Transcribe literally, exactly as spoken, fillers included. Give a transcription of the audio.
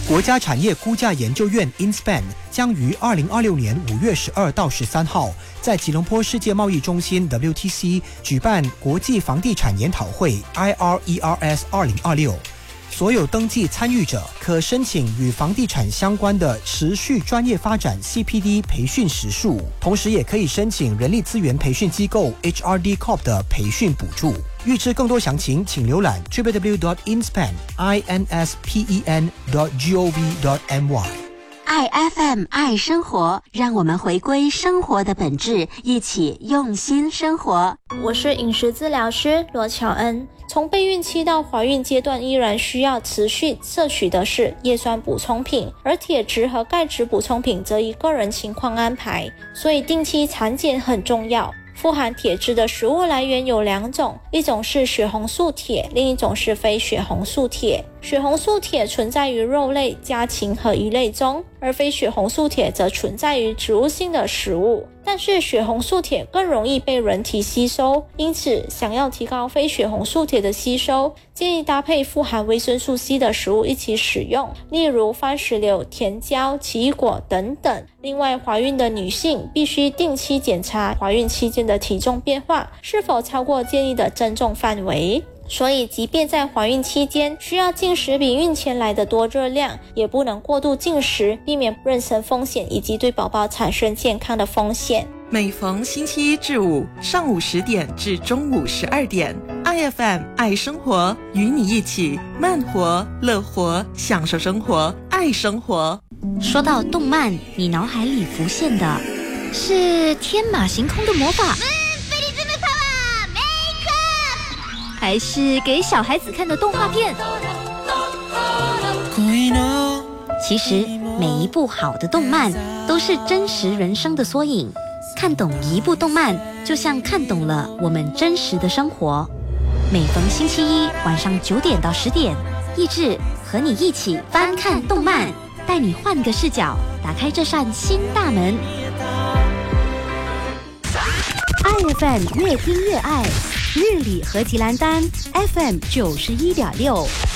国家产业估价研究院 InSpan 将于二零二六年五月十二到十三号在吉隆坡世界贸易中心 W T C 举办国际房地产研讨会 I R E R S 二零二六。所有登记参与者可申请与房地产相关的持续专业发展 C P D 培训时数，同时也可以申请人力资源培训机构 H R D Corp 的培训补助。预知更多详情，请浏览 double-u double-u double-u dot inspan dot gov dot my。 爱 F M 爱生活，让我们回归生活的本质，一起用心生活。 我是饮食治疗师罗乔恩。从备孕期到怀孕阶段，依然需要持续摄取的是叶酸补充品，而铁质和钙质补充品则依个人情况安排，所以定期产检很重要。富含铁质的食物来源有两种，一种是血红素铁，另一种是非血红素铁。血红素铁存在于肉类、家禽和鱼类中，而非血红素铁则存在于植物性的食物。但是血红素铁更容易被人体吸收，因此想要提高非血红素铁的吸收，建议搭配富含维生素 C 的食物一起使用，例如番石榴、甜椒、奇异果等等。另外，怀孕的女性必须定期检查怀孕期间的体重变化是否超过建议的增重范围。所以即便在怀孕期间需要进食比孕前来的多热量，也不能过度进食，避免妊娠风险以及对宝宝产生健康的风险。 每逢星期一至五上午十点至中午十二点， I F M 爱生活，与你一起慢活乐活，享受生活，爱生活。 说到动漫，你脑海里浮现的是天马行空的魔法，还是给小孩子看的动画片？其实每一部好的动漫都是真实人生的缩影，看懂一部动漫就像看懂了我们真实的生活。每逢星期一晚上九点到十点，益智和你一起翻看动漫，带你换个视角，打开这扇新大门。 I F M 越听越爱，日理和吉兰丹 F M 九十一点六。